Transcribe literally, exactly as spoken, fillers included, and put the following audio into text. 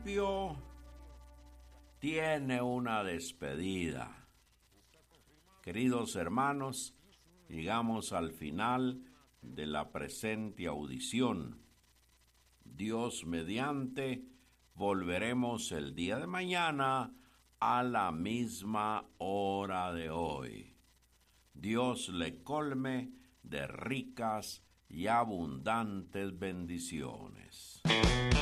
principio tiene una despedida. Queridos hermanos, llegamos al final de la presente audición. Dios mediante, volveremos el día de mañana a la misma hora de hoy. Dios le colme de ricas y abundantes bendiciones.